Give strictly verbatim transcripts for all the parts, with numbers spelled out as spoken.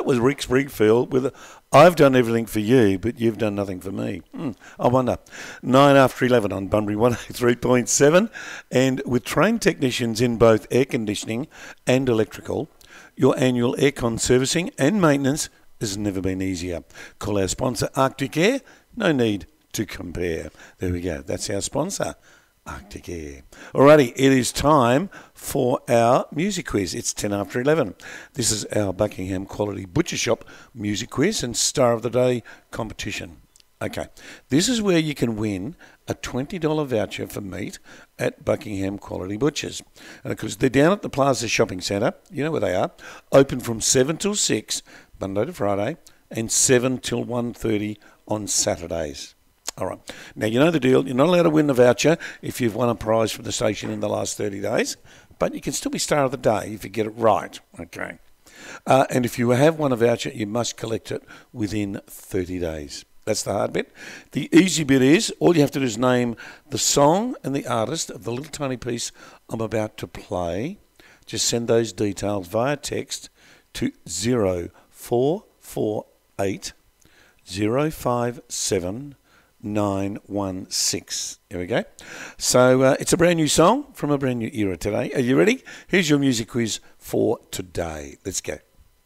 was Rick Springfield with I've done everything for you, but you've done nothing for me. Hmm, I wonder. Nine after eleven on Bunbury one oh three point seven. And with trained technicians in both air conditioning and electrical, your annual aircon servicing and maintenance has never been easier. Call our sponsor, Arctic Air. No need to compare. There we go. That's our sponsor, Arctic Air. Alrighty, it is time for our music quiz. It's ten after eleven. This is our Buckingham Quality Butcher Shop music quiz and Star of the Day competition. Okay, this is where you can win a twenty dollars voucher for meat at Buckingham Quality Butchers. And of course, they're down at the Plaza Shopping Centre. You know where they are. Open from seven till six, Monday to Friday, and seven till one thirty on Saturdays. All right. Now, you know the deal. You're not allowed to win the voucher if you've won a prize from the station in the last thirty days, but you can still be Star of the Day if you get it right. Okay. Uh, and if you have won a voucher, you must collect it within thirty days. That's the hard bit. The easy bit is all you have to do is name the song and the artist of the little tiny piece I'm about to play. Just send those details via text to zero four four eight zero five seven nine one six. Here we go. So uh, it's a brand new song from a brand new era today. Are you ready? Here's your music quiz for today. Let's go.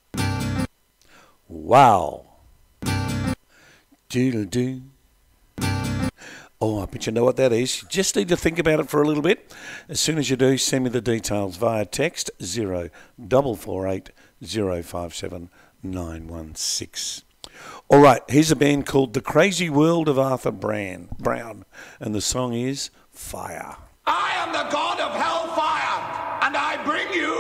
Wow. Doodle-doo. Oh, I bet you know what that is. You just need to think about it for a little bit. As soon as you do, send me the details via text zero four four eight zero five seven nine one six. All right, here's a band called The Crazy World of Arthur Brown, Brown, and the song is Fire. I am the god of hellfire, and I bring you